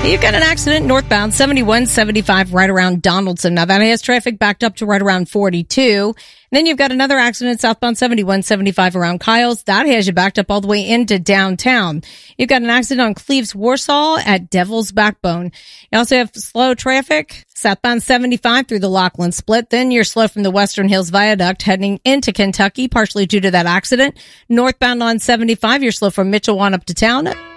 You've got an accident northbound 7175 right around Donaldson. Now that has traffic backed up to right around 42. And then you've got another accident southbound 7175 around Kyles. That has you backed up all the way into downtown. You've got an accident on Cleves Warsaw at Devil's Backbone. You also have slow traffic southbound 75 through the Laughlin Split. Then you're slow from the Western Hills Viaduct heading into Kentucky, partially due to that accident. Northbound on 75, you're slow from Mitchell on up to town.